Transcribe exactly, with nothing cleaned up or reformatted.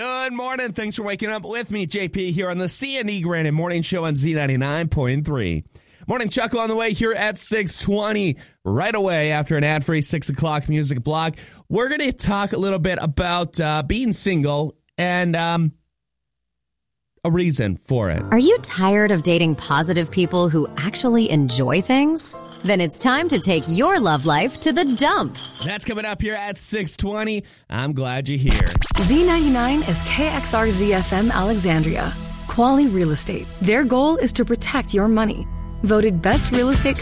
Good morning. Thanks for waking up with me, J P, here on the C and E Granite Morning Show on Z ninety-nine point three. Morning Chuckle on the way here at six twenty. Right away after an ad-free six o'clock music block, we're going to talk a little bit about uh, being single and um, a reason for it. Are you tired of dating positive people who actually enjoy things? Then it's time to take your love life to the dump. That's coming up here at six twenty. I'm glad you're here. Z ninety-nine is K X R Z F M Alexandria. Quality Real Estate. Their goal is to protect your money. Voted best real estate